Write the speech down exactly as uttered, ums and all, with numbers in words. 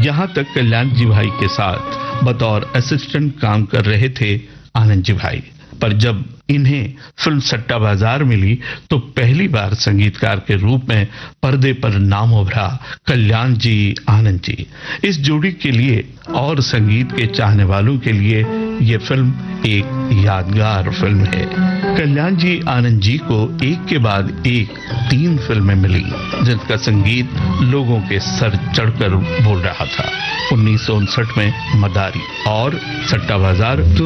यहाँ तक कल्याण जी भाई के साथ बतौर असिस्टेंट काम कर रहे थे आनंद जी भाई, पर जब इन्हें फिल्म सट्टा बाजार मिली तो पहली बार संगीतकार के रूप में पर्दे पर नाम उभरा कल्याण जी आनंद जी। इस जोड़ी के लिए और संगीत के चाहने वालों के लिए ये फिल्म एक यादगार फिल्म है। कल्याण जी आनंद जी को एक के बाद एक तीन फिल्में मिली जिनका संगीत लोगों के सर चढ़कर बोल रहा था। उन्नीस सौ उनसठ में मदारी और सट्टा बाजार